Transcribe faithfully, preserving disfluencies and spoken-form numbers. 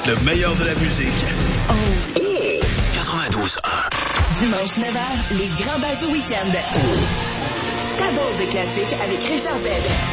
Le meilleur de la musique. Oh. quatre-vingt-douze un. Dimanche neuf heures, les grands bals du week-end. Ta dose de classique avec Richard Z.